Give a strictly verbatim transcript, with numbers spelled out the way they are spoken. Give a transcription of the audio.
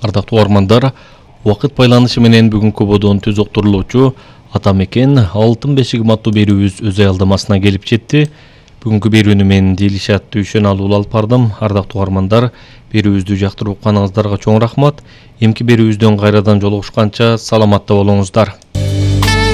Ардактуу угармандар, убакыт байланышы менен бүгүнкү бодон түз уктурулуучу Ата мекен алтын бешик аттуу берүүбүз өз аялдамасына келип жетти. Бүгүнкү берүүнү мен Дилишат Дүйшөналы алып бардым. Ардактуу угармандар, берүүбүздү жактырып укканыңыздарга чоң рахмат. Эмки берүүбүздөн кайрадан жолугушканча саламатта болуңуздар.